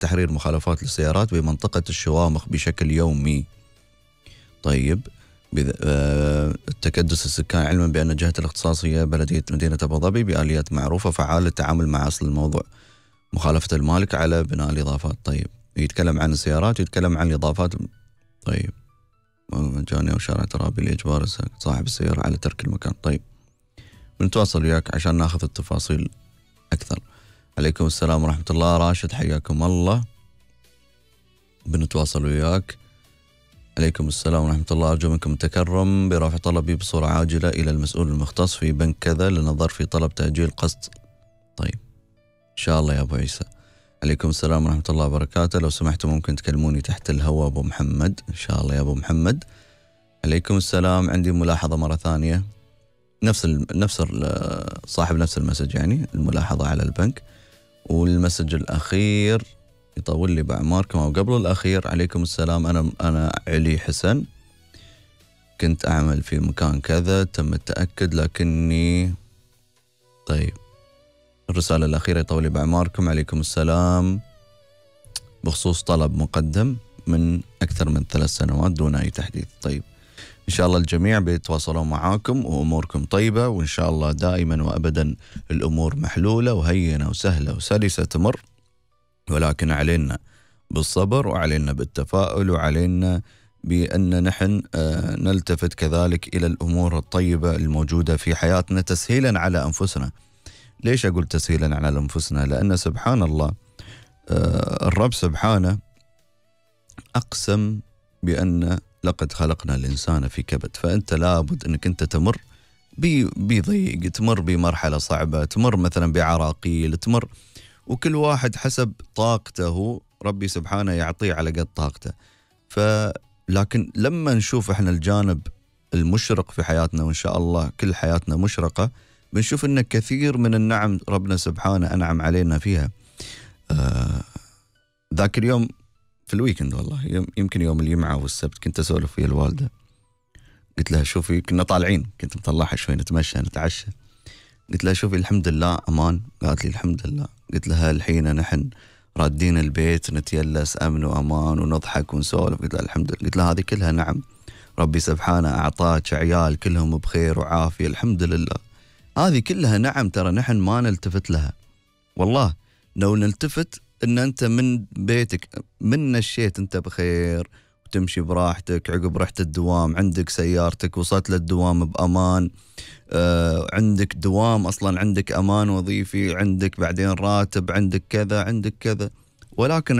تحرير مخالفات للسيارات بمنطقة الشوامخ بشكل يومي. طيب، التكدس السكاني، علما بأن جهة الاختصاص هي بلدية مدينة أبو ظبي بآليات معروفة فعالة للتعامل مع أصل الموضوع مخالفة المالك على بناء الإضافات. طيب، يتكلم عن السيارات ويتكلم عن الإضافات. طيب، مجاني أو شارع ترابي لإجبار صاحب السيارة على ترك المكان. طيب، بنتواصل وياك عشان ناخذ التفاصيل أكثر. عليكم السلام ورحمة الله. راشد حياكم الله، بنتواصل وياك. عليكم السلام ورحمة الله. أرجو منكم التكرم برفع طلبي بصورة عاجلة إلى المسؤول المختص في بنك كذا للنظر في طلب تأجيل قسط. طيب، إن شاء الله يا أبو عيسى. عليكم السلام ورحمة الله وبركاته. لو سمحتوا ممكن تكلموني تحت الهواء أبو محمد. إن شاء الله يا أبو محمد. عليكم السلام. عندي ملاحظة مرة ثانية، صاحب نفس المسج، يعني الملاحظة على البنك. والمسج الأخير يطول لي بأعماركم أو قبل الأخير. عليكم السلام، أنا علي حسن، كنت أعمل في مكان كذا، تم التأكد لكني. طيب، الرسالة الأخيرة يطول لي بأعماركم. عليكم السلام، بخصوص طلب مقدم من أكثر من 3 سنوات دون أي تحديث. طيب، إن شاء الله الجميع بيتواصلون معاكم وأموركم طيبة، وإن شاء الله دائما وأبدا الأمور محلولة وهينة وسهلة وسلسة تمر، ولكن علينا بالصبر وعلينا بالتفاؤل وعلينا بأن نحن نلتفت كذلك إلى الأمور الطيبة الموجودة في حياتنا تسهيلا على أنفسنا. ليش أقول تسهيلا على أنفسنا؟ لأن سبحان الله الرب سبحانه أقسم بأن لقد خلقنا الإنسان في كبد، فأنت لابد أنك أنت تمر بضيق، تمر بمرحلة صعبة، تمر مثلا بعراقيل، تمر، وكل واحد حسب طاقته ربي سبحانه يعطيه على قد طاقته. لكن لما نشوف احنا الجانب المشرق في حياتنا، وإن شاء الله كل حياتنا مشرقة، بنشوف أن كثير من النعم ربنا سبحانه أنعم علينا فيها. ذاك اليوم في الويكند، والله يمكن يوم الجمعة والسبت، كنت أسولف ويا الوالدة، قلت لها شوفي، كنا طالعين، كنت مطلعها شوي نتمشى نتعشى، قلت لها شوفي الحمد لله أمان. قالت لي الحمد لله. قلت لها الحين نحن رادين البيت نتيلس أمن وأمان ونضحك ونسولف. قلت لها الحمد لله. قلت لها هذه كلها نعم، ربي سبحانه أعطاك عيال كلهم بخير وعافية، الحمد لله. هذه كلها نعم، ترى نحن ما نلتفت لها. والله لو نلتفت ان انت من بيتك من نشيت انت بخير وتمشي براحتك، عقب رحت الدوام عندك سيارتك، وصلت للدوام بأمان، عندك دوام اصلا، عندك امان وظيفي، عندك بعدين راتب، عندك كذا عندك كذا، ولكن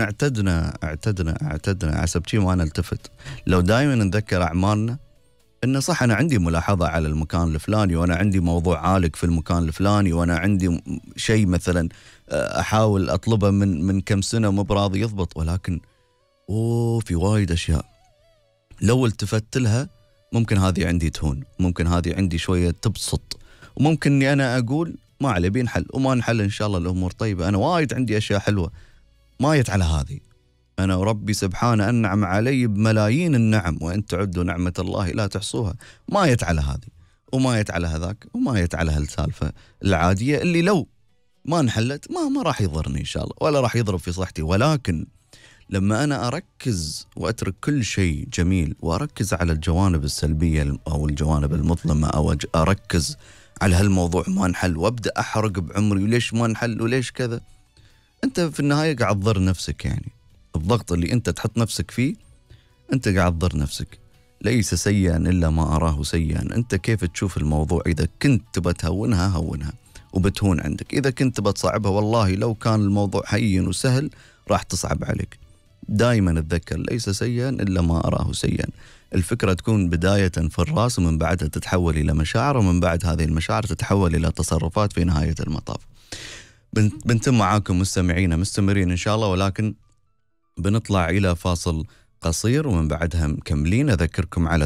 اعتدنا حسب شيء ما نلتفت. لو دائما نذكر اعمارنا إنه صح أنا عندي ملاحظة على المكان الفلاني، وأنا عندي موضوع عالق في المكان الفلاني، وأنا عندي شيء مثلا أحاول أطلبه من كم سنة مو براضي يضبط، ولكن في وايد أشياء لو التفت لها ممكن هذه عندي تهون، ممكن هذه عندي شوية تبسط، وممكن إني أنا أقول ما عليه بينحل، وما نحل إن شاء الله الأمور طيبة. أنا وايد عندي أشياء حلوة ما يت على هذه، أنا وربي سبحانه أنعم علي بملايين النعم، وإن تعدوا نعمة الله لا تحصوها. ما يت على هذه وما يت على هذاك وما يت على هالسالفة العادية اللي لو ما انحلت ما راح يضرني إن شاء الله، ولا راح يضرب في صحتي. ولكن لما أنا أركز وأترك كل شيء جميل وأركز على الجوانب السلبية أو الجوانب المظلمة، أو أركز على هالموضوع ما انحل وأبدأ أحرق بعمري وليش ما انحل وليش كذا، أنت في النهاية قاعد تضر نفسك. يعني الضغط اللي أنت تحط نفسك فيه أنت قاعد تضر نفسك. ليس سيئا إلا ما أراه سيئا. أنت كيف تشوف الموضوع؟ إذا كنت تبى تهونها هونها وبتهون عندك، إذا كنت تبى تصعبها والله لو كان الموضوع هين وسهل راح تصعب عليك. دائما اتذكر ليس سيئا إلا ما أراه سيئا. الفكرة تكون بداية في الرأس، ومن بعدها تتحول إلى مشاعر، ومن بعد هذه المشاعر تتحول إلى تصرفات في نهاية المطاف. بنتم معاكم مستمرين إن شاء الله، ولكن بنطلع إلى فاصل قصير ومن بعدها مكملين. أذكركم على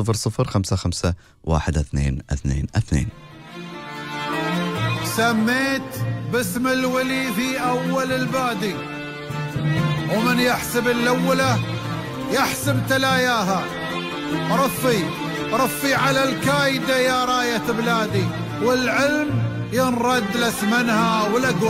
600551222. سميت باسم الولي في أول البادي، ومن يحسب الأولى يحسب تلاياها. رفي على الكايدة يا راية بلادي، والعلم ينرد لاسمنها ولقوى